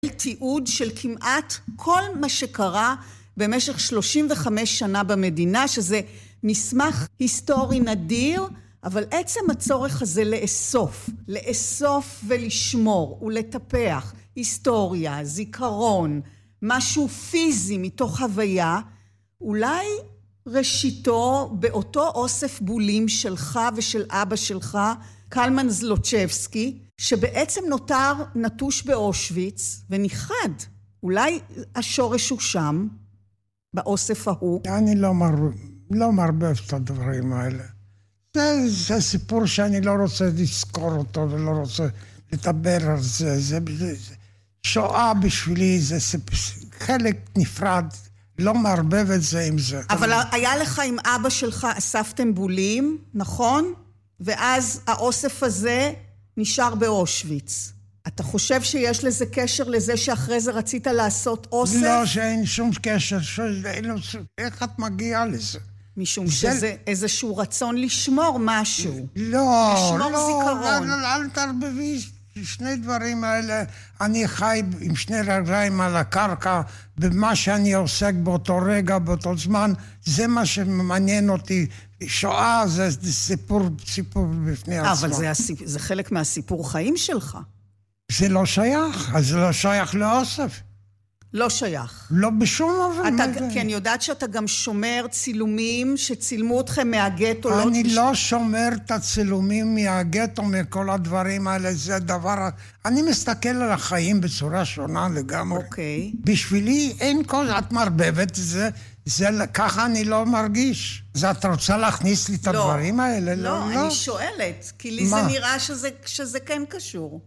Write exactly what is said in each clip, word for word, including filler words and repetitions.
תיעוד של כמעט כל מה שקרה במשך שלושים וחמש שנה במדינה, שזה מסמך היסטורי נדיר, אבל עצם הצורך הזה לאסוף, לאסוף ולשמור ולטפח היסטוריה, זיכרון, משהו פיזי מתוך הוויה, אולי ראשיתו באותו אוסף בולים שלך ושל אבא שלך, קלמן זלוטשבסקי, שבעצם נותר נטוש באושוויץ וניחד. אולי השורש הוא שם, באוסף ההוא. אני לא, מר... לא מרבב את הדברים האלה. זה, זה סיפור שאני לא רוצה לזכור אותו ולא רוצה לדבר על זה. זה, זה, זה שואה בשבילי, זה חלק נפרד, לא מערבב את זה עם זה. אבל אני... היה לך עם אבא שלך, אספתם בולים, נכון? ואז האוסף הזה נשאר באושוויץ. אתה חושב שיש לזה קשר לזה שאחרי זה רצית לעשות אוסף? לא, שאין שום קשר. איך את מגיעה לזה? משום שזה איזשהו רצון לשמור משהו. לא, לשמור לא, זיכרון. אל תרבבי שני דברים האלה. אני חי עם שני רגליים על הקרקע, במה שאני עוסק באותו רגע, באותו זמן, זה מה שמעניין אותי. שואה זה סיפור, סיפור בפני עצמו. אבל זה, הסיפ... זה חלק מהסיפור חיים שלך. זה לא שייך, אז זה לא שייך לאוסף. לא שייך. לא בשום אופן. אתה, כי אני יודעת שאתה גם שומר צילומים שצילמו אתכם מהגטו. אני לא, לא שומר את הצילומים מהגטו, מכל הדברים האלה, זה דבר... אני מסתכל על החיים בצורה שונה לגמרי. אוקיי. בשבילי אין כל... את מרבבת, זה... זה ככה אני לא מרגיש. זה את רוצה להכניס לי את לא, הדברים האלה? לא, לא, אני לא. שואלת, כי לי מה? זה נראה שזה, שזה כן קשור.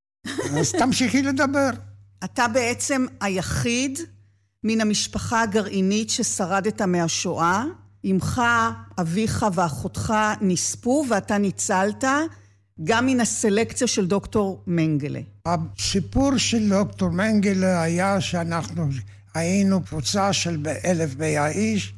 אז תמשיכי לדבר. אתה בעצם היחיד מן המשפחה הגרעינית ששרדת מהשואה. אמך, אביך ואחותך נספו ואתה ניצלת גם מן הסלקציה של דוקטור מנגלה. הסיפור של דוקטור מנגלה היה שאנחנו היינו קבוצה של באלף מאה איש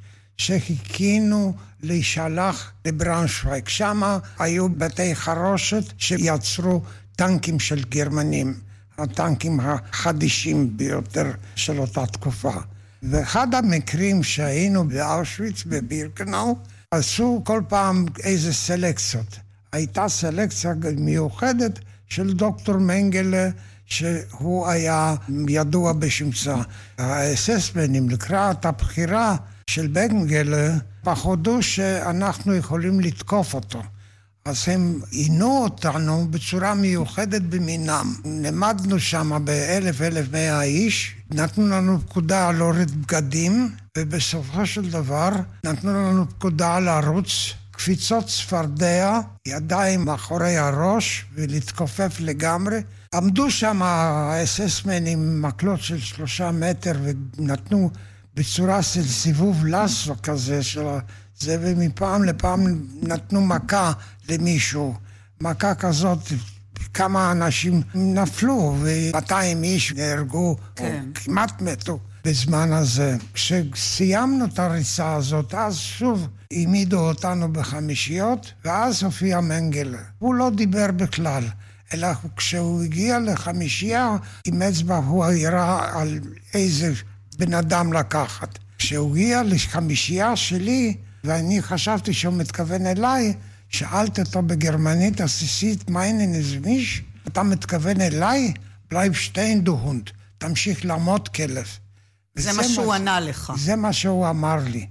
שחיכינו להישלח לבראונשוויג. שם היו בתי חרושת שיצרו טנקים של גרמנים. הטנקים החדישים ביותר של אותה תקופה. ואחד המקרים שהיינו באושוויץ, בבירקנאו, עשו כל פעם איזה סלקציות. הייתה סלקציה מיוחדת של דוקטור מנגלה, שהוא היה ידוע בשמצה. האססמנים לקראת הבחירה של מנגלה, פחדו שאנחנו יכולים לתקוף אותו. אז הם עינו אותנו בצורה מיוחדת במינם. למדנו שם באלף, אלף מאה איש, נתנו לנו פקודה להוריד בגדים, ובסופו של דבר נתנו לנו פקודה לרוץ, קפיצות צפרדע, ידיים מאחורי הראש ולהתכופף לגמרי. עמדו שם האססמנים עם מקלות של שלושה מטר ונתנו בצורה של סיבוב לסו כזה של זה, ומפעם לפעם נתנו מכה למישהו. מכה כזאת, כמה אנשים נפלו, ו-מאתיים איש נהרגו, כן. או כמעט מתו בזמן הזה. כשסיימנו את הריצה הזאת, אז שוב העמידו אותנו בחמישיות, ואז הופיע מנגלה. הוא לא דיבר בכלל, אלא כשהוא הגיע לחמישייה, עם אצבע הוא הראה על איזה בן אדם לקחת. כשהוא הגיע לחמישייה שלי, ואני חשבתי שהוא מתכוון אליי, שאלתי אותו בגרמנית הסיסית, מיינן איזה מיש? אתה מתכוון אליי? בלייב שטיין דו הונד, תמשיך לעמוד כלב. זה מה שהוא ענה לך. זה מה שהוא אמר לי.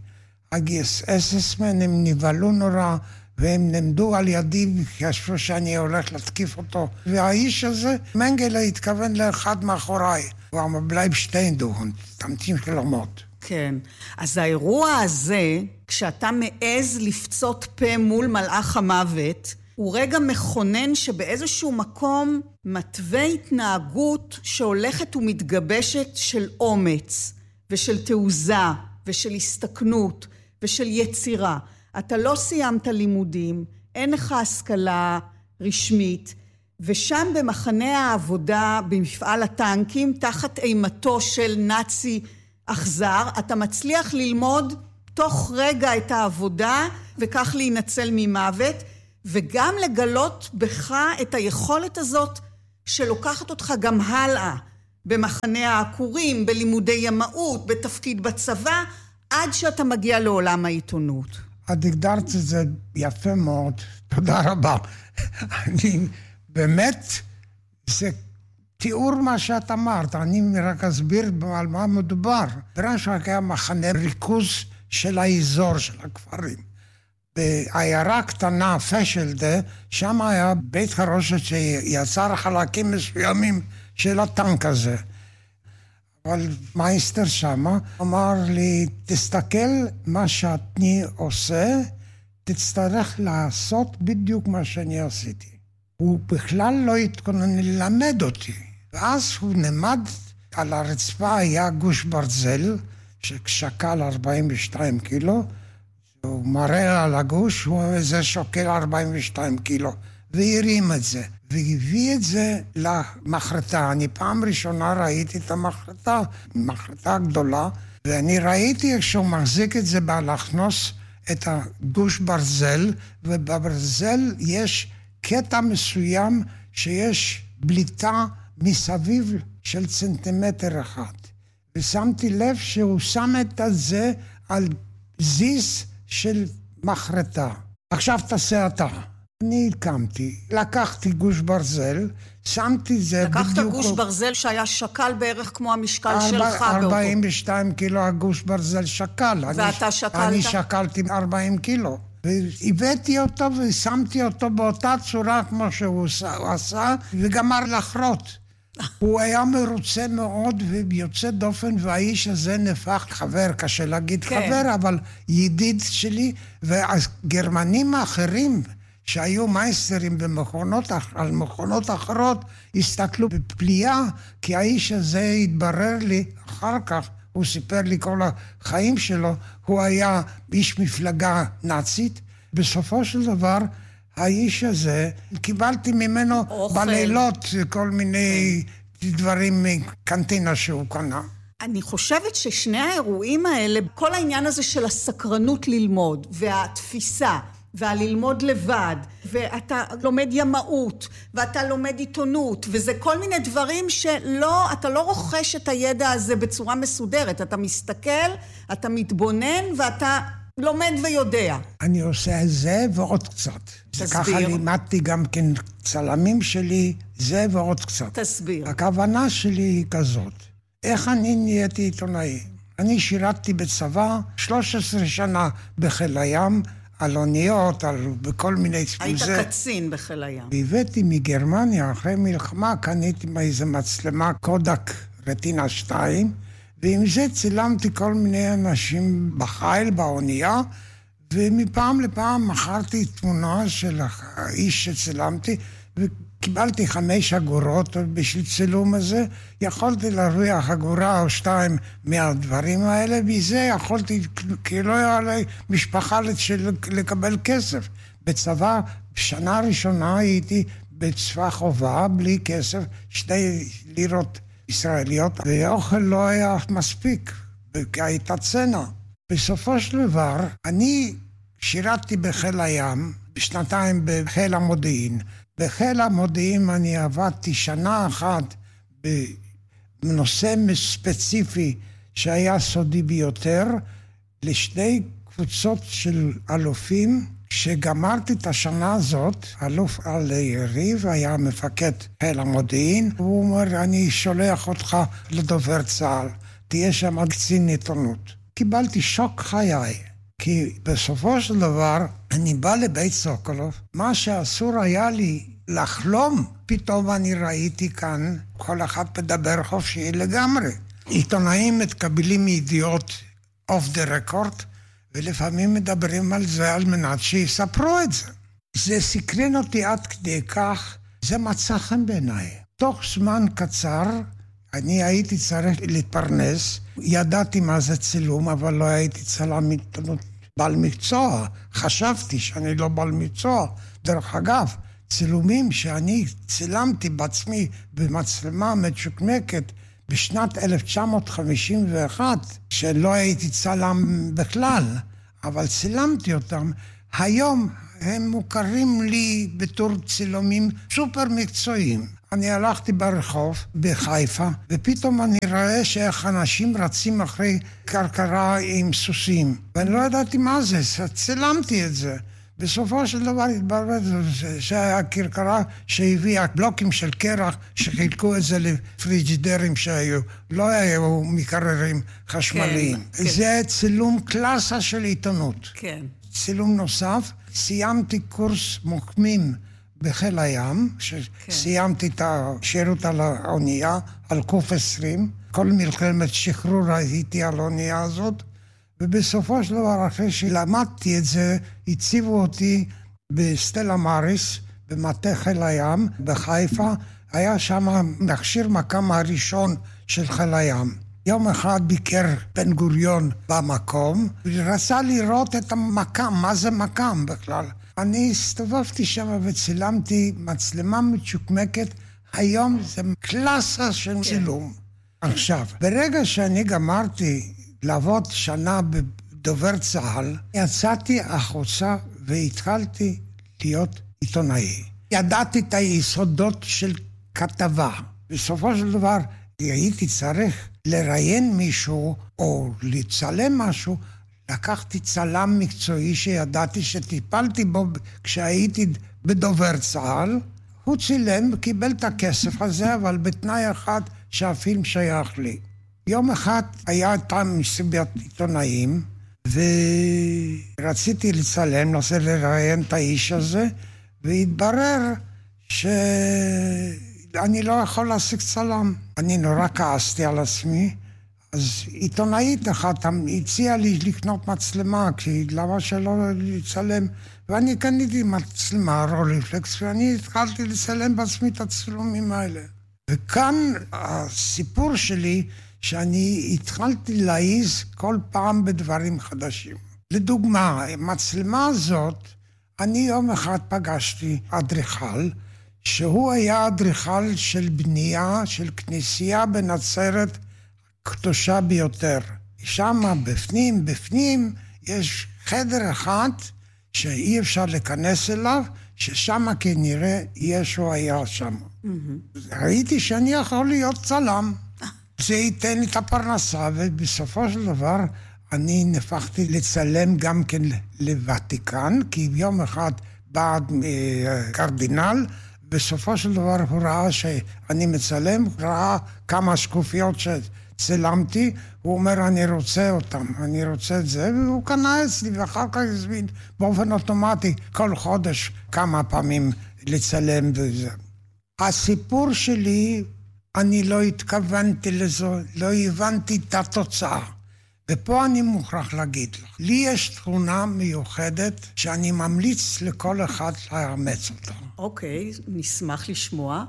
האס-אסמן הם נבהלו נורא, והם נעמדו על ידי וחשבו שאני הולך להתקיף אותו. והאיש הזה, מנגלה התכוון לאחד מאחוריי. הוא אמר, בלייב שטיין דו הונד, תמשיך לעמוד. כן. אז האירוע הזה, כשאתה מעז לפצות פה מול מלאך המוות, הוא רגע מכונן שבאיזשהו מקום מתווה התנהגות שהולכת ומתגבשת של אומץ ושל תעוזה ושל הסתכנות ושל יצירה. אתה לא סיימת לימודים, אין לך השכלה רשמית, ושם במחנה העבודה במפעל הטנקים, תחת אימתו של נאצי אכזר, אתה מצליח ללמוד תוך רגע את העבודה וכך להינצל ממוות, וגם לגלות בך את היכולת הזאת שלוקחת אותך גם הלאה, במחנה העקורים, בלימודי ימאות, בתפקיד בצבא, עד שאתה מגיע לעולם העיתונות. את הגדרת את זה יפה מאוד, תודה רבה. אני באמת, זה תיאור מה שאת אמרת, אני רק אסביר על מה מדובר. ברנשוויג היה מחנה ריכוז של האזור של הכפרים. בעיירה קטנה, פשלדה, שם היה בית חרושת שיצר חלקים מסוימים של הטנק הזה. אבל מייסטר שמה אמר לי, תסתכל מה שאני עושה, תצטרך לעשות בדיוק מה שאני עשיתי. הוא בכלל לא התכונן ללמד אותי. ואז הוא נעמד על הרצפה, היה גוש ברזל, ששקל ארבעים ושתיים קילו, הוא מראה על הגוש, זה שוקל ארבעים ושתיים קילו, והרים את זה. והביא את זה למחרטה. אני פעם ראשונה ראיתי את המחרטה, מחרטה גדולה, ואני ראיתי איך שהוא מחזיק את זה בהלכנוס את הגוש ברזל, ובברזל יש קטע מסוים שיש בליטה מסביב של צנטימטר אחד. ושמתי לב שהוא שם את זה על זיס של מחרטה. עכשיו תעשה אתה. אני הקמתי, לקחתי גוש ברזל, שמתי זה לקחת בדיוק... לקחת גוש ברזל שהיה שקל בערך כמו המשקל ארבע, שלך. ארבעים ושתיים קילו הגוש ברזל שקל. ואתה אני, שקלת? אני שקלתי ארבעים קילו. והבאתי אותו ושמתי אותו באותה צורה כמו שהוא עשה, וגמר לחרות. הוא היה מרוצה מאוד ויוצא דופן, והאיש הזה נפח חבר, קשה להגיד כן. חבר, אבל ידיד שלי, והגרמנים האחרים שהיו מייסטרים במכונות, על מכונות אחרות, הסתכלו בפליאה, כי האיש הזה התברר לי אחר כך, הוא סיפר לי כל החיים שלו, הוא היה איש מפלגה נאצית. בסופו של דבר, האיש הזה, קיבלתי ממנו אוכל. בלילות כל מיני דברים מקנטינה שהוא קנה. אני חושבת ששני האירועים האלה, כל העניין הזה של הסקרנות ללמוד, והתפיסה, והללמוד לבד, ואתה לומד ימאות, ואתה לומד עיתונות, וזה כל מיני דברים שלא, אתה לא רוכש את הידע הזה בצורה מסודרת, אתה מסתכל, אתה מתבונן, ואתה לומד ויודע. אני עושה זה ועוד קצת. תסביר. ככה לימדתי גם כן צלמים שלי, זה ועוד קצת. תסביר. הכוונה שלי היא כזאת, איך אני נהייתי עיתונאי? אני שירתתי בצבא שלוש עשרה שנה בחיל הים, על אוניות, על בכל מיני... היית זה... קצין בחיל הים. והבאתי מגרמניה, אחרי מלחמה, קניתי מאיזה מצלמה קודק רטינה שתיים, ועם זה צילמתי כל מיני אנשים בחיל, באונייה, ומפעם לפעם מכרתי תמונה של האיש שצילמתי, וקיבלתי חמש אגורות בשביל צילום הזה, יכולתי להרוויח אגורה או שתיים מהדברים האלה, וזה יכולתי, כי לא היה לי משפחה לקבל כסף. בצבא, בשנה הראשונה הייתי בצבא חובה, בלי כסף, שתי לירות ישראליות, והאוכל לא היה מספיק, כי הייתה צנע. בסופו של דבר, אני שירתתי בחיל הים, בשנתיים בחיל המודיעין. בחיל המודיעין אני עבדתי שנה אחת בנושא ספציפי שהיה סודי ביותר, לשתי קבוצות של אלופים, כשגמרתי את השנה הזאת, אלוף על יריב היה מפקד חיל המודיעין, הוא אומר, אני שולח אותך לדובר צה"ל, תהיה שם קצין עיתונות. קיבלתי שוק חיי, כי בסופו של דבר אני בא לבית סוקולוב, מה שאסור היה לי לחלום, פתאום אני ראיתי כאן, כל אחד מדבר חופשי לגמרי. עיתונאים מתקבלים ידיעות אוף דה רקורד, ולפעמים מדברים על זה על מנת שיספרו את זה. זה סקרן אותי עד כדי כך, זה מצא חן בעיניי. תוך זמן קצר, אני הייתי צריך להתפרנס, ידעתי מה זה צילום, אבל לא הייתי צלם עיתונות בעל מקצוע. חשבתי שאני לא בעל מקצוע. דרך אגב, צילומים שאני צילמתי בעצמי במצלמה מצ'וקמקת בשנת אלף תשע מאות חמישים ואחת, שלא הייתי צלם בכלל, אבל צילמתי אותם. היום הם מוכרים לי בתור צילומים סופר מקצועיים. אני הלכתי ברחוב בחיפה, ופתאום אני רואה שאיך אנשים רצים אחרי כרכרה עם סוסים. ואני לא ידעתי מה זה, צילמתי את זה. בסופו של דבר התברר שהיה כרכרה שהביאה בלוקים של קרח שחילקו את זה לפריג'ידרים שהיו, לא היו מקררים חשמליים. כן, זה כן. צילום קלאסה של עיתונות. כן. צילום נוסף, סיימתי קורס מוקמים בחיל הים, שסיימתי כן. את השירות על האונייה, על קוף עשרים, כל מלחמת שחרור הייתי על האונייה הזאת, ובסופו של דבר, אחרי שלמדתי את זה, הציבו אותי בסטלה מאריס, במטה חיל הים, בחיפה. היה שם מכשיר מקם הראשון של חיל הים. יום אחד ביקר בן גוריון במקום, ורצה לראות את המקם, מה זה מקם בכלל. אני הסתובבתי שם וצילמתי מצלמה מצ'וקמקת, היום זה קלאסה של צילום. עכשיו, ברגע שאני גמרתי לעבוד שנה בדובר צה"ל, יצאתי החוצה והתחלתי להיות עיתונאי. ידעתי את היסודות של כתבה. בסופו של דבר הייתי צריך לראיין מישהו או לצלם משהו, לקחתי צלם מקצועי שידעתי שטיפלתי בו כשהייתי בדובר צה"ל. הוא צילם וקיבל את הכסף הזה, אבל בתנאי אחד שהפילם שייך לי. יום אחד היה איתם מסיבת עיתונאים, ורציתי לצלם, לנסה לראיין את האיש הזה, והתברר שאני לא יכול להשיג צלם. אני נורא כעסתי על עצמי, אז עיתונאית אחת הציעה לי לקנות מצלמה, כי למה שלא לצלם? ואני קניתי מצלמה, רולפלקס, ואני התחלתי לצלם בעצמי את הצילומים האלה. וכאן הסיפור שלי, שאני התחלתי להעיז כל פעם בדברים חדשים. לדוגמה, המצלמה הזאת, אני יום אחד פגשתי אדריכל, שהוא היה אדריכל של בנייה, של כנסייה בנצרת קדושה ביותר. שם בפנים, בפנים, יש חדר אחד שאי אפשר להיכנס אליו, ששם כנראה ישו היה שם. Mm-hmm. ראיתי שאני יכול להיות צלם. זה ייתן לי את הפרנסה, ובסופו של דבר אני נפחתי לצלם גם כן לוותיקן, כי יום אחד בא קרדינל, בסופו של דבר הוא ראה שאני מצלם, ראה כמה שקופיות שצלמתי, הוא אומר, אני רוצה אותם, אני רוצה את זה, והוא קנה אצלי, ואחר כך הזמין באופן אוטומטי כל חודש כמה פעמים לצלם וזה. הסיפור שלי, אני לא התכוונתי לזה, לא הבנתי את התוצאה. ופה אני מוכרח להגיד לך, לי יש תכונה מיוחדת שאני ממליץ לכל אחד לאמץ אותה. אוקיי, נשמח לשמוע.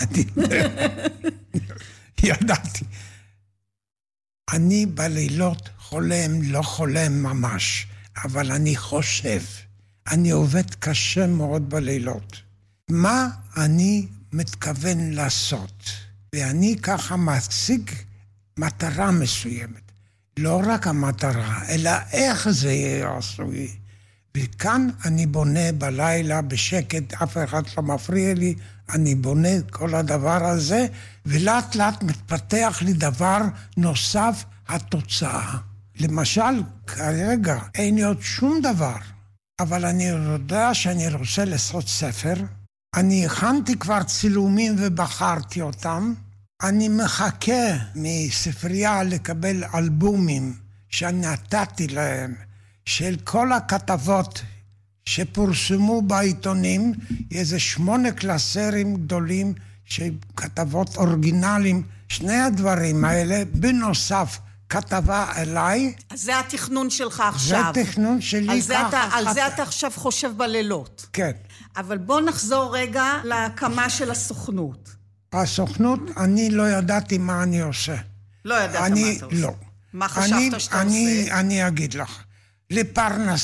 ידעתי. אני בלילות חולם, לא חולם ממש, אבל אני חושב. אני עובד קשה מאוד בלילות. מה אני מתכוון לעשות? ואני ככה מציג מטרה מסוימת. לא רק המטרה, אלא איך זה יהיה עשוי. וכאן אני בונה בלילה בשקט, אף אחד לא מפריע לי, אני בונה כל הדבר הזה, ולאט לאט מתפתח לי דבר נוסף, התוצאה. למשל, כרגע אין לי עוד שום דבר, אבל אני יודע שאני רוצה לעשות ספר, אני הכנתי כבר צילומים ובחרתי אותם, אני מחכה מספרייה לקבל אלבומים שנתתי להם, של כל הכתבות שפורסמו בעיתונים, איזה שמונה קלסרים גדולים של כתבות אורגינליים, שני הדברים האלה, בנוסף כתבה אליי. אז זה התכנון שלך עכשיו. זה התכנון שלי. על זה, אתה, על זה אתה עכשיו חושב בלילות. כן. אבל בוא נחזור רגע להקמה של הסוכנות. הסוכנות, אני לא ידעתי מה אני עושה. לא ידעת אני, מה אתה עושה. לא. מה חשבת אני, שאתה אני, עושה? אני אגיד לך.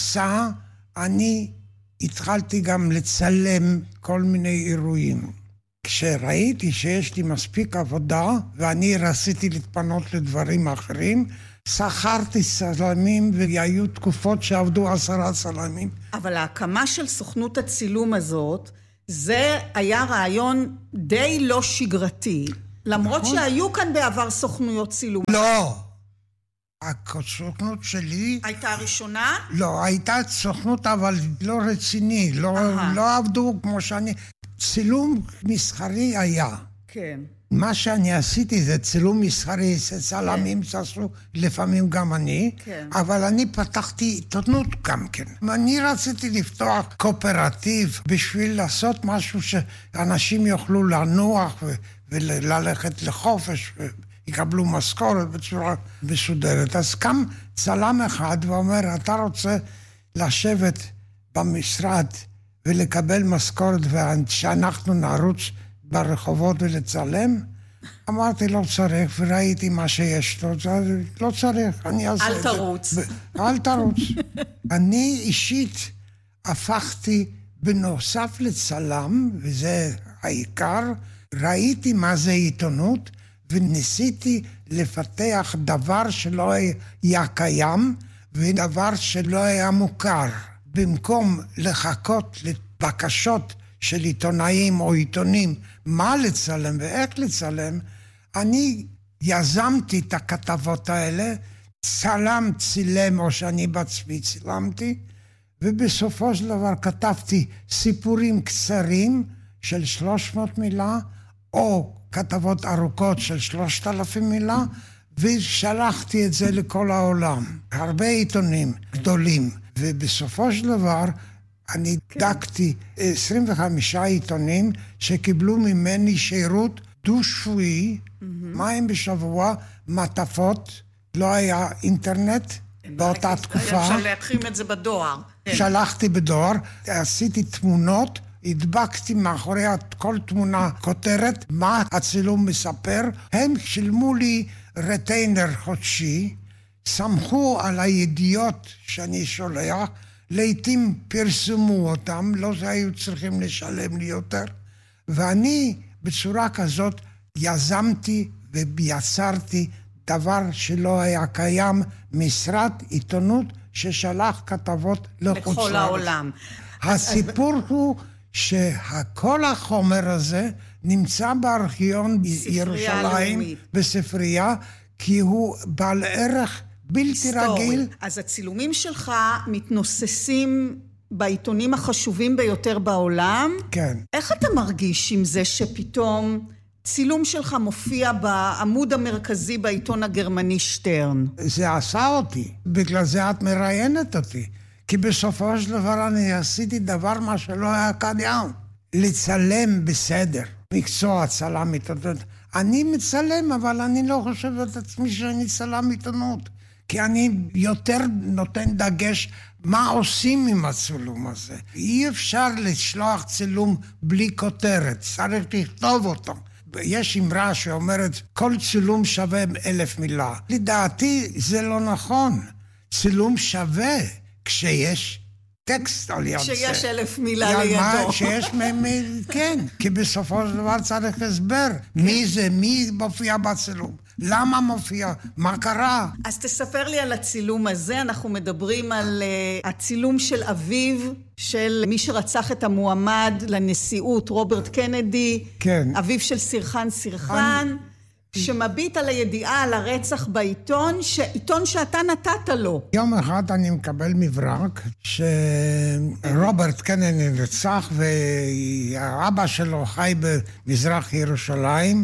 לפרנסה, אני התחלתי גם לצלם כל מיני אירועים. כשראיתי שיש לי מספיק עבודה, ואני רציתי להתפנות לדברים אחרים, שכרתי צלמים, והיו תקופות שעבדו עשרה צלמים. אבל ההקמה של סוכנות הצילום הזאת, זה היה רעיון די לא שגרתי, למרות נכון. שהיו כאן בעבר סוכנויות צילום. לא. הסוכנות שלי... הייתה הראשונה? לא, הייתה סוכנות אבל לא רציני, לא, לא עבדו כמו שאני... צילום מסחרי היה. כן. מה שאני עשיתי זה צילום מסחרי, זה צלמים שעשו, לפעמים גם אני, כן. אבל אני פתחתי עיתונות גם כן. אני רציתי לפתוח קואופרטיב בשביל לעשות משהו שאנשים יוכלו לנוח ו- וללכת לחופש ויקבלו משכורת בצורה מסודרת. אז קם צלם אחד ואומר, אתה רוצה לשבת במשרד ולקבל משכורת ושאנחנו נרוץ ברחובות ולצלם? אמרתי, לא צריך, וראיתי מה שיש לו, לא צריך, אני אעשה את זה. אל תרוץ. אל תרוץ. אני אישית הפכתי בנוסף לצלם, וזה העיקר, ראיתי מה זה עיתונות, וניסיתי לפתח דבר שלא היה קיים, ודבר שלא היה מוכר. במקום לחכות לבקשות של עיתונאים או עיתונים, מה לצלם ואיך לצלם, אני יזמתי את הכתבות האלה, צלם צילם או שאני בעצמי צילמתי, ובסופו של דבר כתבתי סיפורים קצרים של שלוש מאות מילה, או כתבות ארוכות של שלושת אלפים מילה, ושלחתי את זה לכל העולם. הרבה עיתונים גדולים, ובסופו של דבר, אני דקתי עשרים וחמישה עיתונים שקיבלו ממני שירות דו-שבועי, מים בשבוע, מטפות, לא היה אינטרנט באותה תקופה. אפשר להכין את זה בדואר. שלחתי בדואר, עשיתי תמונות, הדבקתי מאחורי כל תמונה כותרת, מה הצילום מספר. הם שילמו לי רטיינר חודשי, סמכו על הידיעות שאני שולח, לעתים פרסמו אותם, לא שהיו צריכים לשלם לי יותר, ואני בצורה כזאת יזמתי ויצרתי דבר שלא היה קיים, משרד עיתונות ששלח כתבות לחוץ לכל העולם. הסיפור אז... הוא שכל החומר הזה נמצא בארכיון ירושלים, לאומית. בספרייה, כי הוא בעל ערך בלתי היסטורי. רגיל. אז הצילומים שלך מתנוססים בעיתונים החשובים ביותר בעולם. כן. איך אתה מרגיש עם זה שפתאום צילום שלך מופיע בעמוד המרכזי בעיתון הגרמני שטרן? זה עשה אותי, בגלל זה את מראיינת אותי. כי בסופו של דבר אני עשיתי דבר מה שלא היה קיים. לצלם בסדר. מקצוע צלם עיתונות. אני מצלם, אבל אני לא חושב את עצמי שאני צלם עיתונות. כי אני יותר נותן דגש מה עושים עם הצילום הזה. אי אפשר לשלוח צילום בלי כותרת, צריך לכתוב אותו. יש אמרה שאומרת, כל צילום שווה אלף מילה. לדעתי זה לא נכון. צילום שווה כשיש טקסט על יד זה. כשיש אלף מילה לידו. שיש, כן, כי בסופו של דבר צריך הסבר. מי זה, מי מופיע בצילום? למה מופיע? מה קרה? אז תספר לי על הצילום הזה. אנחנו מדברים על uh, הצילום של אביו, של מי שרצח את המועמד לנשיאות, רוברט קנדי. כן. אביו של סרחן סרחן, אני... שמביט על הידיעה על הרצח בעיתון, עיתון שאתה נתת לו. יום אחד אני מקבל מברק שרוברט קנדי נרצח, והאבא שלו חי במזרח ירושלים,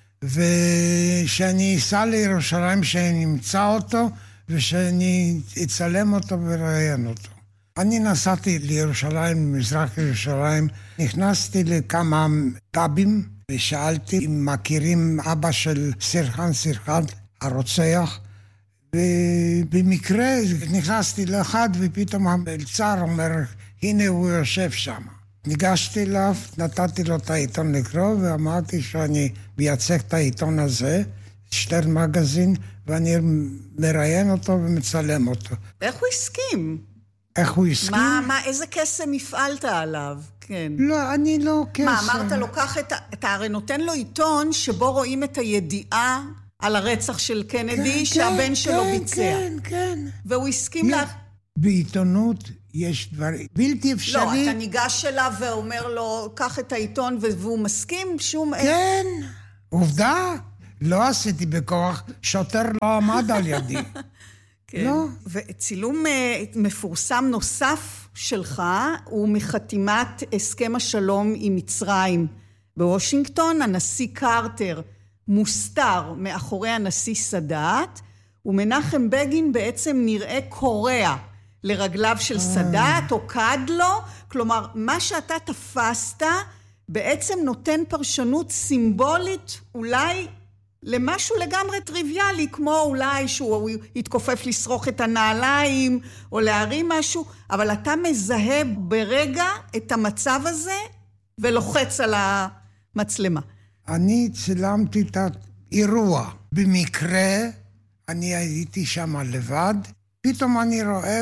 ושאני אסע לירושלים, שאני אמצא אותו, ושאני אצלם אותו וראיין אותו. אני נסעתי לירושלים, במזרח ירושלים, נכנסתי לכמה פאבים, ושאלתי אם מכירים אבא של סרחן סרחן, הרוצח, ובמקרה נכנסתי לאחד, ופתאום המלצר אומר, הנה הוא יושב שם. ניגשתי אליו, נתתי לו את העיתון לקרוא, ואמרתי שאני מייצג את העיתון הזה, שטרן מגזין, ואני מראיין אותו ומצלם אותו. איך הוא הסכים? איך הוא הסכים? מה, מה, איזה קסם הפעלת עליו? כן. לא, אני לא קסם. מה, אמרת, לוקח את, אתה הרי נותן לו עיתון שבו רואים את הידיעה על הרצח של קנדי, כן, שהבן כן, שלו כן, ביצע. כן, כן. והוא הסכים לך... בעיתונות יש דברים, בלתי אפשרי. לא, אתה ניגש אליו ואומר לו, קח את העיתון, והוא מסכים שום... כן, עובדה. לא עשיתי בכוח, שוטר לא עמד על ידי. כן. לא. וצילום מפורסם נוסף שלך, הוא מחתימת הסכם השלום עם מצרים בוושינגטון. הנשיא קרטר מוסתר מאחורי הנשיא סאדאת, ומנחם בגין בעצם נראה קורע לרגליו של סאדאת, או קד לו. כלומר, מה שאתה תפסת בעצם נותן פרשנות סימבולית, אולי למשהו לגמרי טריוויאלי, כמו אולי שהוא יתכופף לסרוך את הנעליים, או להרים משהו, אבל אתה מזהה ברגע את המצב הזה, ולוחץ על המצלמה. אני צילמתי את האירוע. במקרה, אני הייתי שם לבד, פתאום אני רואה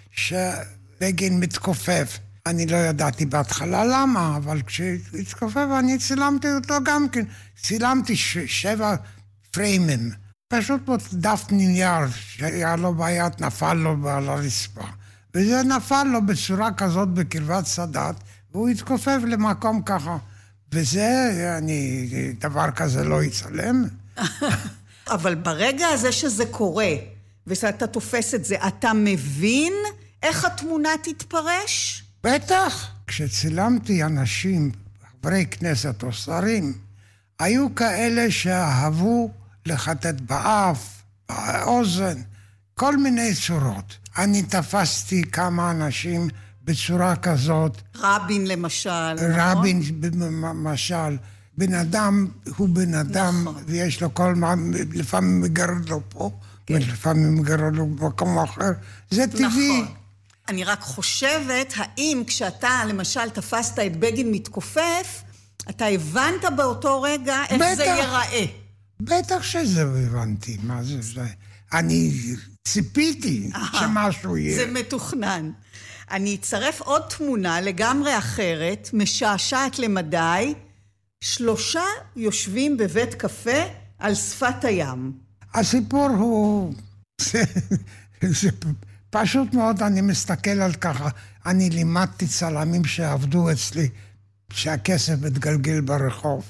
שבגין מתכופף. אני לא ידעתי בהתחלה למה, אבל כשהתכופף אני צילמתי אותו גם כן. צילמתי ש- שבע פריימים. פשוט פה דף נייר שהיה לו ביד, נפל לו על הרצפה. וזה נפל לו בצורה כזאת בקרבת סאדאת, והוא התכופף למקום ככה. וזה, אני, דבר כזה לא יצלם. אבל ברגע הזה שזה קורה, ואתה תופס את זה, אתה מבין איך התמונה תתפרש? בטח. כשצילמתי אנשים, חברי כנסת או שרים, היו כאלה שאהבו לחטט באף, באוזן, כל מיני צורות. אני תפסתי כמה אנשים בצורה כזאת. רבין למשל, רבין נכון? למשל. בן אדם הוא בן אדם, נכון. ויש לו כל מה, לפעמים מגרד לו פה, כן. ולפעמים מגרד לו במקום אחר. זה טבעי. נכון. אני רק חושבת, האם כשאתה למשל תפסת את בגין מתכופף, אתה הבנת באותו רגע איך בטח, זה ייראה? בטח שזה הבנתי, מה זה זה. אני ציפיתי שמשהו יהיה. זה מתוכנן. אני אצרף עוד תמונה לגמרי אחרת, משעשעת למדי, שלושה יושבים בבית קפה על שפת הים. הסיפור הוא... זה, זה פשוט מאוד, אני מסתכל על ככה. אני לימדתי צלמים שעבדו אצלי, שהכסף מתגלגל ברחוב.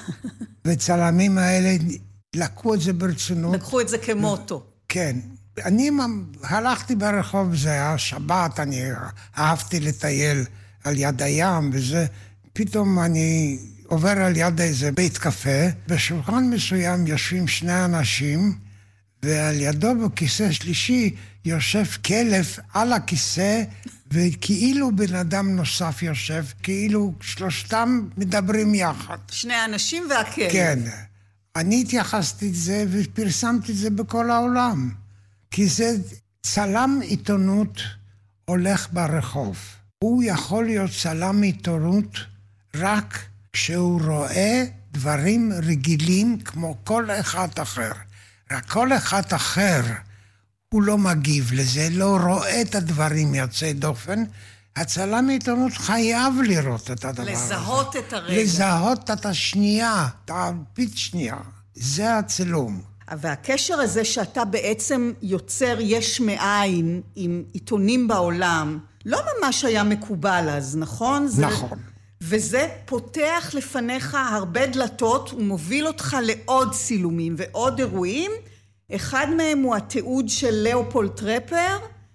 וצלמים האלה לקחו את זה ברצינות. לקחו את זה כמוטו. כן. אני הלכתי ברחוב, זה היה שבת, אני אהבתי לטייל על יד הים, וזה, פתאום אני עובר על יד איזה בית קפה, בשולחן מסוים יושבים שני אנשים, ועל ידו בכיסא שלישי יושב כלב על הכיסא, וכאילו בן אדם נוסף יושב, כאילו שלושתם מדברים יחד. שני אנשים והכלב. כן. אני התייחסתי את זה ופרסמתי את זה בכל העולם. כי זה צלם עיתונות הולך ברחוב. הוא יכול להיות צלם עיתונות רק כשהוא רואה דברים רגילים כמו כל אחד אחר. רק כל אחד אחר הוא לא מגיב לזה, לא רואה את הדברים יוצאי דופן. הצלם עיתונות חייב לראות את הדבר הזה. לזהות את הרגע. לזהות את השנייה, את הפית שנייה. זה הצילום. והקשר הזה שאתה בעצם יוצר יש מאין עם עיתונים בעולם, לא ממש היה מקובל אז, נכון? זה... נכון. וזה פותח לפניך הרבה דלתות, ומוביל אותך לעוד צילומים ועוד אירועים. אחד מהם הוא התיעוד של לאופולד טרפר,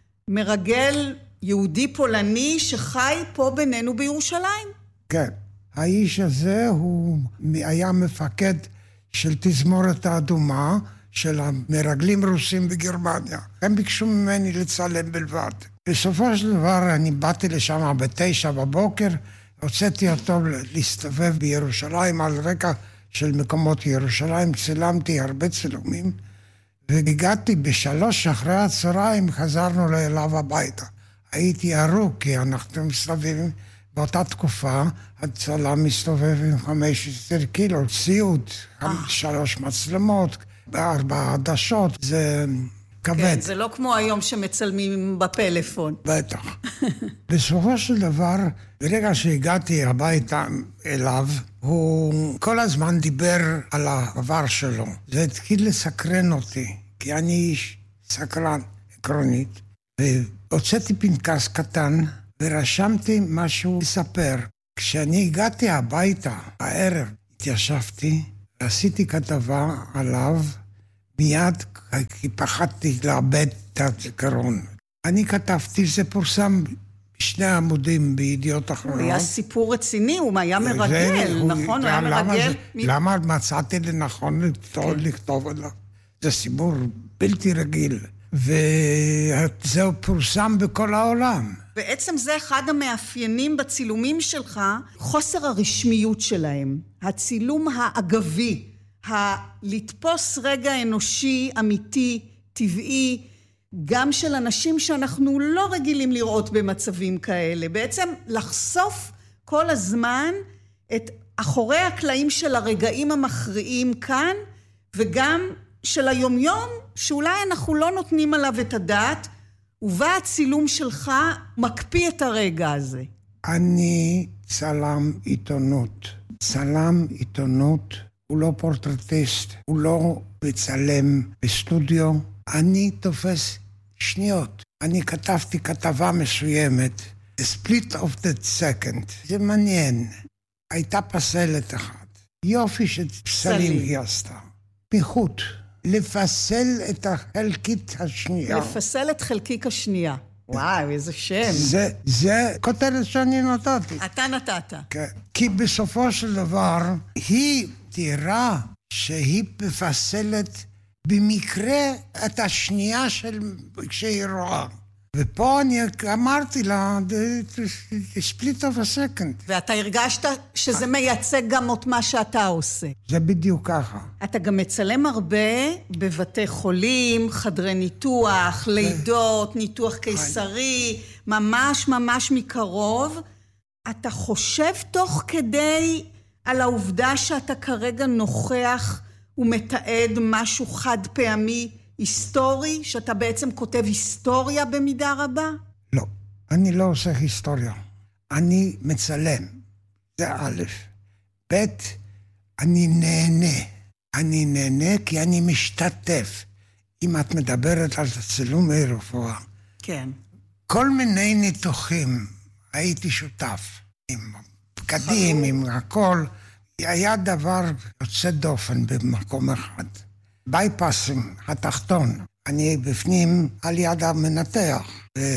מרגל יהודי פולני שחי פה בינינו בירושלים. כן. האיש הזה הוא היה מפקד של תזמורת האדומה, של המרגלים רוסים בגרמניה. הם ביקשו ממני לצלם בלבד. בסופו של דבר אני באתי לשם בתשע בבוקר, הוצאתי אותו להסתובב בירושלים על רקע של מקומות ירושלים, צילמתי הרבה צילומים, והגעתי בשלוש אחרי הצהריים, חזרנו אליו הביתה. הייתי ארוך, כי אנחנו מסתובבים באותה תקופה, הצלם מסתובב עם חמש עשרה קילו, ציוד, שלוש מצלמות, ארבע עדשות. זה כבד. כן, זה לא כמו היום שמצלמים בפלאפון. בטח. בסופו של דבר, ברגע שהגעתי הביתה אליו, הוא כל הזמן דיבר על העבר שלו. זה התחיל לסקרן אותי, כי אני איש סקרן עקרונית, והוצאתי פנקס קטן, ורשמתי משהו לספר. כשאני הגעתי הביתה, הערב, התיישבתי, ועשיתי כתבה עליו, מיד כי פחדתי לאבד את הזיכרון. אני כתבתי, זה פורסם בשני עמודים בידיעות אחרונות. הוא היה סיפור רציני, הוא היה מרגל, נכון? הוא היה מרגל. למה מצאתי לנכון לכתוב עליו? זה סיפור בלתי רגיל, וזהו פורסם בכל העולם. בעצם זה אחד המאפיינים בצילומים שלך, חוסר הרשמיות שלהם, הצילום האגבי, הלתפוס רגע אנושי, אמיתי, טבעי, גם של אנשים שאנחנו לא רגילים לראות במצבים כאלה. בעצם לחשוף כל הזמן את אחורי הקלעים של הרגעים המכריעים כאן, וגם של היומיום, שאולי אנחנו לא נותנים עליו את הדעת, ובה הצילום שלך מקפיא את הרגע הזה. אני צלם עיתונות. צלם עיתונות הוא לא פורטרטיסט, הוא לא מצלם בסטודיו. אני תופס שניות. אני כתבתי כתבה מסוימת, The Split of the Second. זה מעניין. הייתה פסלת אחת. יופי שפסלים היא עשתה. פיחות. לפסל את החלקית השנייה. לפסל את חלקיק השנייה. וואו, איזה שם. זה, זה כותרת שאני נתתי. אתה נתת. כן. כי בסופו של דבר, היא תראה שהיא מפסלת במקרה את השנייה של כשהיא רואה. ופה אני אמרתי לה, the split of a second. ואתה הרגשת שזה מייצג גם את מה שאתה עושה. זה בדיוק ככה. אתה גם מצלם הרבה בבתי חולים, חדרי ניתוח, לידות, ניתוח קיסרי, ממש ממש מקרוב. אתה חושב תוך כדי על העובדה שאתה כרגע נוכח ומתעד משהו חד פעמי, היסטורי, שאתה בעצם כותב היסטוריה במידה רבה? לא, אני לא עושה היסטוריה. אני מצלם. זה א', ב', אני נהנה. אני נהנה כי אני משתתף. אם את מדברת על צילומי רפואה. כן. כל מיני ניתוחים הייתי שותף. עם בגדים, עם הכל. היה דבר יוצא דופן במקום אחד. בייפסים, התחתון. אני בפנים על יד המנתח.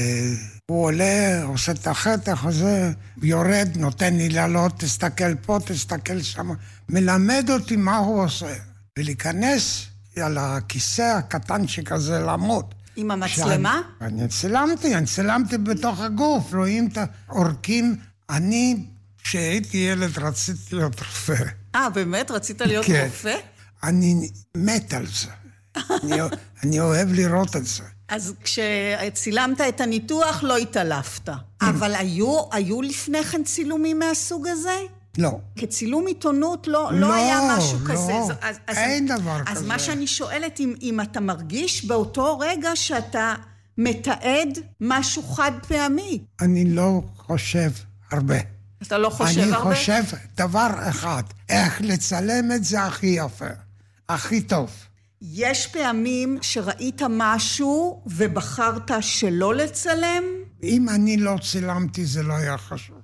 הוא עולה, עושה את החתך הזה, יורד, נותן לי לעלות, תסתכל פה, תסתכל שם. מלמד אותי מה הוא עושה. ולהיכנס על הכיסא הקטן שכזה לעמוד. עם המצלמה? שאני, אני צילמתי, אני צילמתי בתוך הגוף. רואים את העורקים. אני, כשהייתי ילד, רציתי להיות רופא. אה, באמת? רצית להיות כן. רופא? אני מת על זה. אני, אני אוהב לראות את זה. אז כשצילמת את הניתוח לא התעלפת. אבל היו, היו לפני כן צילומים מהסוג הזה? לא. כצילום עיתונות לא, לא, לא היה משהו לא, כזה. לא, אז, אין אז, דבר אז כזה. אז מה שאני שואלת, אם, אם אתה מרגיש באותו רגע שאתה מתעד משהו חד פעמי. אני לא חושב הרבה. אתה לא חושב אני הרבה? אני חושב דבר אחד, איך לצלם את זה הכי יפה, הכי טוב. יש פעמים שראית משהו ובחרת שלא לצלם? אם אני לא צילמתי זה לא היה חשוב.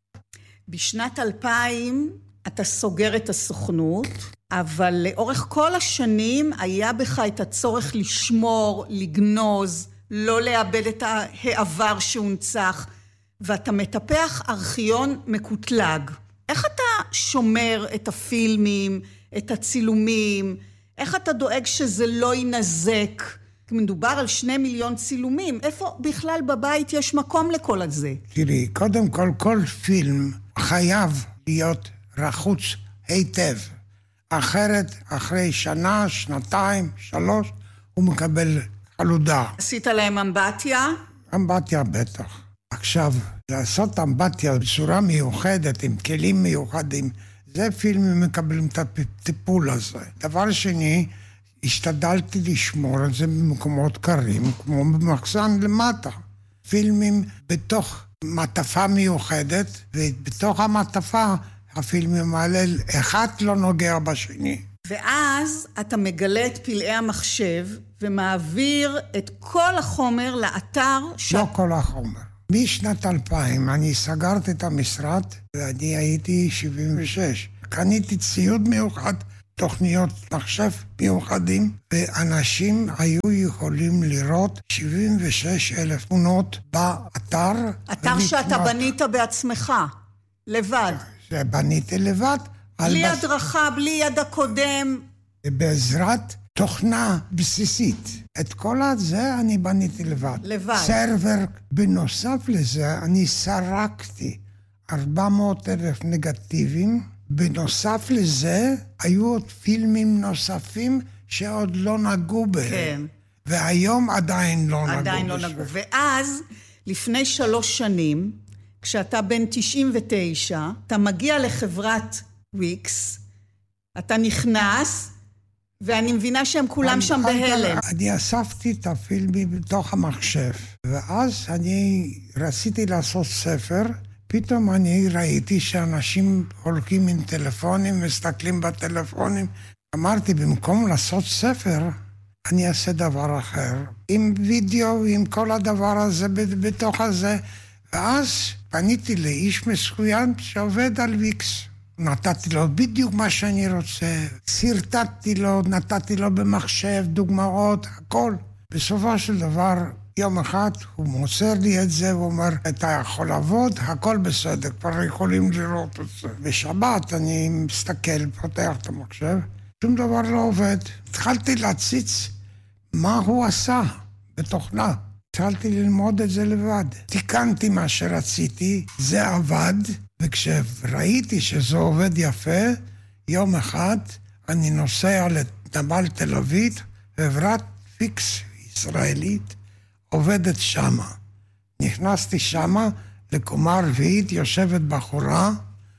בשנת אלפיים אתה סוגר את הסוכנות, אבל לאורך כל השנים היה בך את הצורך לשמור, לגנוז, לא לאבד את העבר שהונצח, ואתה מטפח ארכיון מקוטלג. איך אתה שומר את הפילמים, את הצילומים? איך אתה דואג שזה לא ינזק? מדובר על שני מיליון צילומים. איפה בכלל בבית יש מקום לכל הזה? תראי, קודם כל, כל פילם חייב להיות רחוץ היטב. אחרת, אחרי שנה, שנתיים, שלוש, הוא מקבל חלודה. עשית להם אמבטיה? אמבטיה בטח. עכשיו, לעשות אמבטיה בצורה מיוחדת, עם כלים מיוחדים, זה פילמים מקבלים את הטיפול הזה. דבר שני, השתדלתי לשמור את זה במקומות קרים, כמו במחסן למטה. פילמים בתוך מטפה מיוחדת, ובתוך המטפה הפילמים האלה, אחד לא נוגע בשני. ואז אתה מגלה את פלאי המחשב, ומעביר את כל החומר לאתר ש... לא כל החומר. משנת אלפיים אני סגרתי את המשרד, ואני הייתי שבעים ושש. קניתי ציוד מיוחד, תוכניות מחשב מיוחדים, ואנשים היו יכולים לראות שבעים ושש אלף תמונות באתר. אתר שאתה בנית בעצמך, לבד. שבניתי לבד. בלי הדרכה, בלי יד הקודם. בעזרת תוכנה בסיסית. את כל הזה אני בניתי לבד. לבד. סרבר, בנוסף לזה, אני סרקתי ארבע מאות אלף נגטיבים. בנוסף לזה, היו עוד פילמים נוספים שעוד לא נגעו בהם. כן. והיום עדיין לא נגעו. עדיין לא נגעו. ואז, לפני שלוש שנים, כשאתה בן תשעים ותשע, אתה מגיע לחברת וויקס, אתה נכנס, ואני מבינה שהם כולם שם בהלם. אני אספתי את הפילמים בתוך המחשב, ואז אני רציתי לעשות ספר, פתאום אני ראיתי שאנשים הולכים עם טלפונים, מסתכלים בטלפונים. אמרתי, במקום לעשות ספר, אני אעשה דבר אחר, עם וידאו, עם כל הדבר הזה בתוך הזה, ואז פניתי לאיש מסוים שעובד על ויקס. נתתי לו בדיוק מה שאני רוצה, סרטטתי לו, נתתי לו במחשב, דוגמאות, הכל. בסופו של דבר, יום אחד הוא מוסר לי את זה, הוא אומר, אתה יכול לעבוד, הכל בסדר, כבר יכולים לראות את זה. בשבת אני מסתכל, פותח את המחשב, שום דבר לא עובד. התחלתי להציץ מה הוא עשה בתוכנה. התחלתי ללמוד את זה לבד. תיקנתי מה שרציתי, זה עבד, וכשראיתי שזה עובד יפה, יום אחד אני נוסע לנמל תל אביב, חברת פיקס ישראלית עובדת שמה. נכנסתי שמה, לקומה רביעית, יושבת בחורה,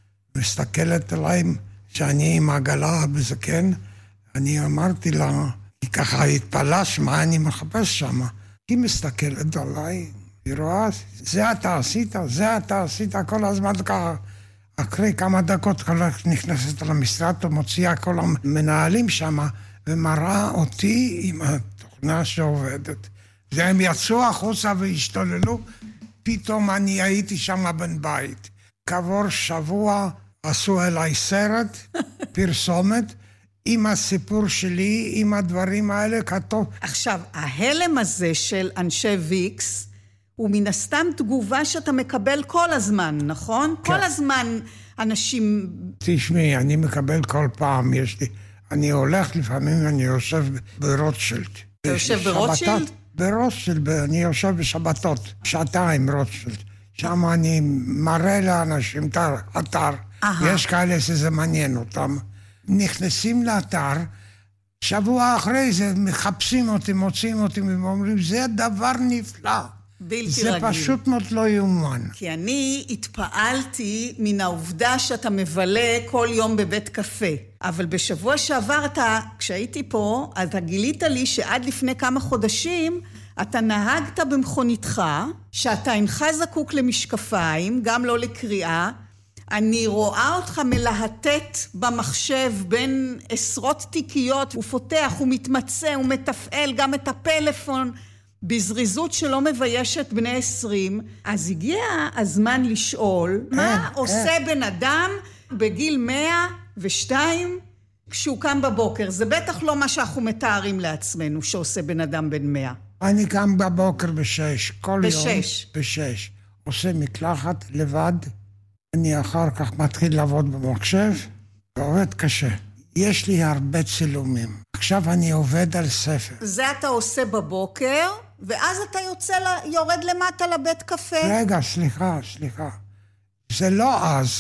מסתכלת עליי שאני עם עגלה בזקן, אני אמרתי לה, היא ככה התפלאה מה אני מחפש שמה. היא מסתכלת עליי, היא רואה, זה אתה עשית, זה אתה עשית, כל הזמן ככה. אחרי כמה דקות נכנסת למשרד, ומוציאה כל המנהלים שם, ומראה אותי עם התוכנה שעובדת. והם יצאו החוצה והשתוללו, פתאום אני הייתי שם בן בית. כעבור שבוע עשו אליי סרט, פרסומת, עם הסיפור שלי, עם הדברים האלה, כתוב. עכשיו, ההלם הזה של אנשי ויקס, הוא מן הסתם תגובה שאתה מקבל כל הזמן, נכון? כן. כל הזמן אנשים... תשמעי, אני מקבל כל פעם, יש לי... אני הולך לפעמים, אני יושב ברוטשילד. אתה יושב ברוטשילד? ברוטשילד, אני יושב בשבתות, שעתיים רוטשילד. שם אני מראה לאנשים את האתר. יש כאלה שזה מעניין אותם. נכנסים לאתר, שבוע אחרי זה מחפשים אותי, מוצאים אותי, ואומרים, זה דבר נפלא. בלתי זה רגיל. פשוט מאוד לא יאומן. כי אני התפעלתי מן העובדה שאתה מבלה כל יום בבית קפה. אבל בשבוע שעבר אתה, כשהייתי פה, אתה גילית לי שעד לפני כמה חודשים, אתה נהגת במכוניתך, שאתה אינך זקוק למשקפיים, גם לא לקריאה, אני רואה אותך מלהטט במחשב בין עשרות תיקיות, הוא פותח, הוא מתמצא, הוא מתפעל גם את הפלאפון, בזריזות שלא מביישת בני עשרים. אז הגיע הזמן לשאול, מה עושה בן אדם בגיל מאה ושתיים כשהוא קם בבוקר? זה בטח לא מה שאנחנו מתארים לעצמנו שעושה בן אדם בן מאה. אני קם בבוקר בשש, כל יום. בשש. בשש. עושה מקלחת לבד. אני אחר כך מתחיל לעבוד במחשב, ועובד קשה. יש לי הרבה צילומים. עכשיו אני עובד על ספר. זה אתה עושה בבוקר, ואז אתה יוצא, יורד למטה לבית קפה. רגע, סליחה, סליחה. זה לא אז.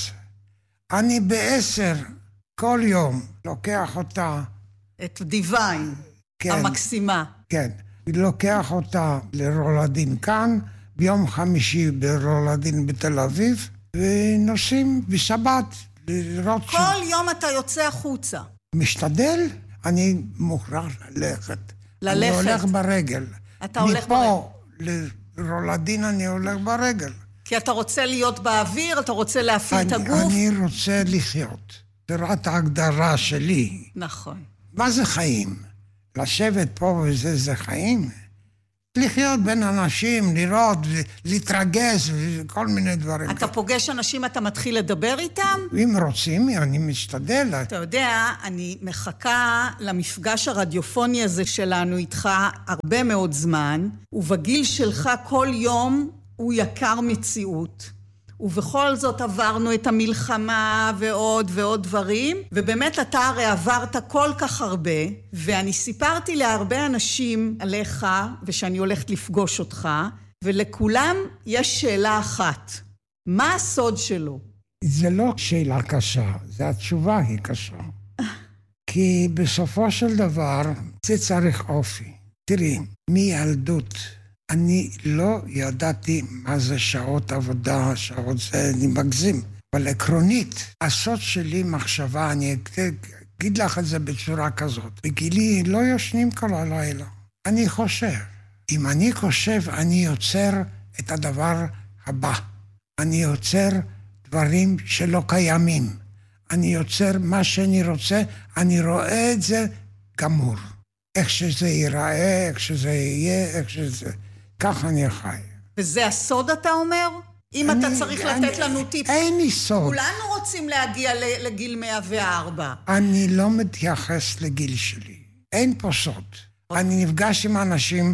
אני בעשר, כל יום, לוקח אותה... את דיוויין, כן, המקסימה. כן. לוקח אותה לרולדין כאן, ביום חמישי ברולדין בתל אביב, ונוסעים בשבת לראות... כל ש... יום אתה יוצא החוצה. משתדל. אני מוכרח ללכת. ללכת. אני הולך ברגל. אתה הולך מפה לרולדין אני הולך ברגל. כי אתה רוצה להיות באוויר, אתה רוצה להפעיל את הגוף. אני רוצה לחיות. זה רק ההגדרה שלי. נכון. מה זה חיים? לשבת פה וזה זה חיים? לחיות בין אנשים, לראות, להתרגש וכל מיני דברים. אתה פוגש אנשים, אתה מתחיל לדבר איתם? אם רוצים, אני משתדל. אתה יודע, אני מחכה למפגש הרדיופוני הזה שלנו איתך הרבה מאוד זמן, ובגיל שלך כל יום הוא יקר מציאות. ובכל זאת עברנו את המלחמה ועוד ועוד דברים, ובאמת אתה הרי עברת כל כך הרבה, ואני סיפרתי להרבה אנשים עליך, ושאני הולכת לפגוש אותך, ולכולם יש שאלה אחת. מה הסוד שלו? זה לא שאלה קשה, זה התשובה היא קשה. כי בסופו של דבר זה צריך אופי. תראי, מילדות אני לא ידעתי מה זה שעות עבודה, שעות זה, אני מגזים. אבל עקרונית, הסוד שלי מחשבה, אני אגיד לך את זה בצורה כזאת. בגילי לא ישנים כל הלילה. אני חושב. אם אני חושב, אני יוצר את הדבר הבא. אני יוצר דברים שלא קיימים. אני יוצר מה שאני רוצה, אני רואה את זה גמור. איך שזה ייראה, איך שזה יהיה, איך שזה... כך אני חי. וזה הסוד אתה אומר? אם אני, אתה צריך אני, לתת לנו טיפ. אין לי סוד. כולנו רוצים להגיע לגיל מאה וארבע. אני לא מתייחס לגיל שלי. אין פה סוד. אני נפגש עם אנשים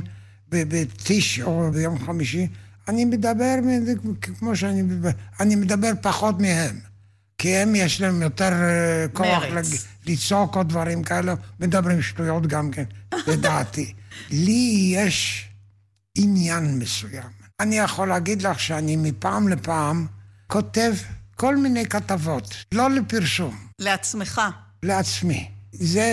בטיש או ביום חמישי, אני מדבר כמו שאני מדבר, אני מדבר פחות מהם. כי הם יש להם יותר כוח לצעוק או דברים כאלה, מדברים שטויות גם כן, לדעתי. לי יש עניין מסוים. אני יכול להגיד לך שאני מפעם לפעם כותב כל מיני כתבות, לא לפרסום. לעצמך. לעצמי. זה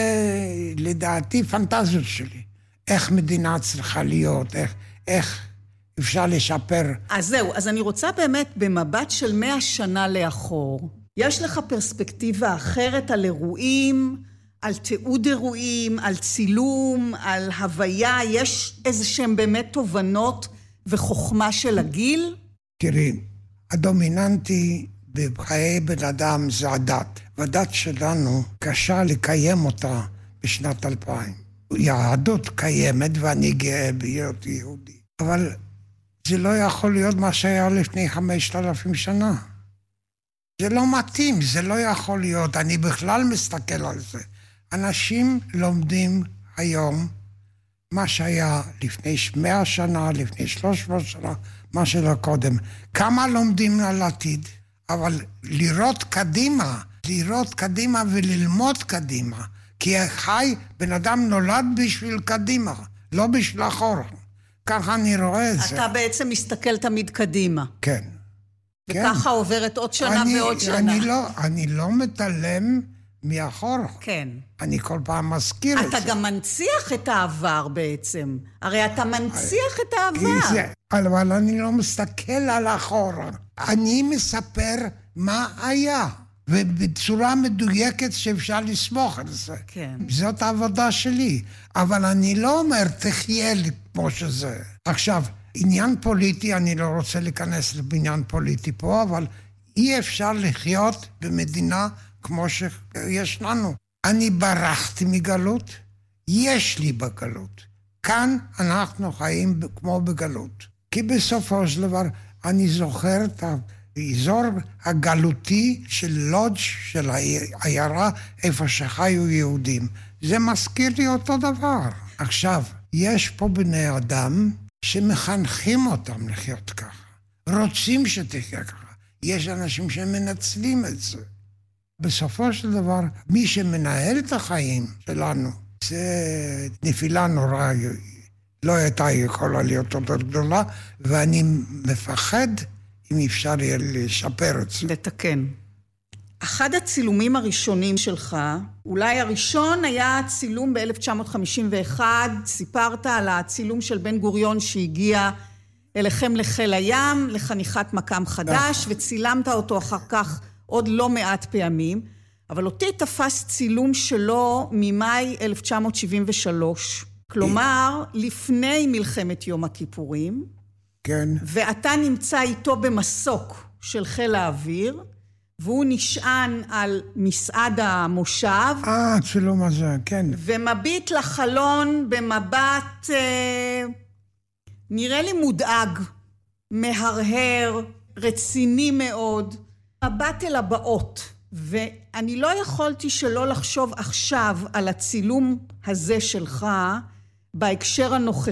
לדעתי פנטזיות שלי. איך מדינה צריכה להיות, איך, איך אפשר לשפר. אז זהו, אז אני רוצה באמת במבט של מאה שנה לאחור, יש לך פרספקטיבה אחרת על אירועים, על תיעוד אירועים, על צילום, על הוויה, יש איזה שהם באמת תובנות וחוכמה של הגיל? תראי, הדומיננטי בחיי בן אדם זה הדת. והדת שלנו קשה לקיים אותה בשנת אלפיים. יהדות קיימת ואני גאה בהיות יהודי. אבל זה לא יכול להיות מה שהיה לפני חמשת אלפים שנה. זה לא מתאים, זה לא יכול להיות. אני בכלל מסתכל על זה. אנשים לומדים היום מה שהיה לפני מאה שנה, לפני שלוש מאות שנה, מה שלא קודם. כמה לומדים על עתיד, אבל לראות קדימה, לראות קדימה וללמוד קדימה. כי חי, בן אדם נולד בשביל קדימה, לא בשביל אחורה. ככה אני רואה את זה. אתה בעצם מסתכל תמיד קדימה. כן. וככה כן. עוברת עוד שנה אני, ועוד שנה. אני לא, אני לא מתעלם מאחורה. כן. אני כל פעם מזכיר את זה. אתה גם מנציח את העבר בעצם. הרי אתה מנציח את העבר. זה, אבל אני לא מסתכל על אחורה. אני מספר מה היה. ובצורה מדויקת שאפשר לסמוך על זה. כן. זאת העבודה שלי. אבל אני לא אומר, תחיה כמו שזה. עכשיו, עניין פוליטי, אני לא רוצה להיכנס לבניין פוליטי פה, אבל אי אפשר לחיות במדינה כמו שיש לנו. אני ברחתי מגלות, יש לי בגלות. כאן אנחנו חיים כמו בגלות. כי בסופו של דבר אני זוכר את האזור הגלותי של לודג' של העיירה, איפה שחיו יהודים. זה מזכיר לי אותו דבר. עכשיו, יש פה בני אדם שמחנכים אותם לחיות ככה. רוצים שתחיה ככה. יש אנשים שמנצלים את זה. בסופו של דבר, מי שמנהל את החיים שלנו, זה נפילה נוראה. לא הייתה יכולה להיות יותר גדולה, ואני מפחד אם אפשר יהיה לשפר את זה. לתקן. אחד הצילומים הראשונים שלך, אולי הראשון היה צילום ב-אלף תשע מאות חמישים ואחת, סיפרת על הצילום של בן גוריון שהגיע אליכם לחיל הים, לחניכת מקם חדש, וצילמת אותו אחר כך עוד לא מעט פעמים, אבל אותי תפס צילום שלו ממאי אלף תשע מאות שבעים ושלוש, כלומר, לפני מלחמת יום הכיפורים. כן. ואתה נמצא איתו במסוק של חיל האוויר, והוא נשען על מסעד המושב. אה, צילום הזה, כן. ומביט לחלון במבט, אה, נראה לי מודאג, מהרהר, רציני מאוד, מבט אל הבאות. ואני לא יכולתי שלא לחשוב עכשיו על הצילום הזה שלך, בהקשר הנוכחי.